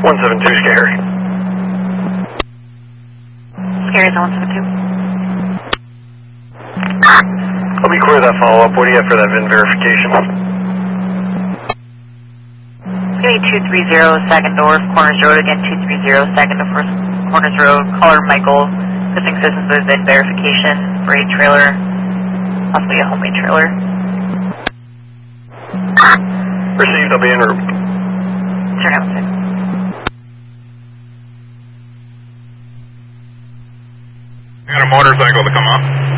172 Scary. Scary's on 172. Let me clear that follow-up. What do you have for that VIN verification? Scary 230 Second North, Corners Road again, 230 Second to First Corners Road. Caller Michael, missing systems with VIN verification for a trailer, possibly a homemade trailer. Received, I'll be en route. Turn out soon. Got a motorcycle to come up.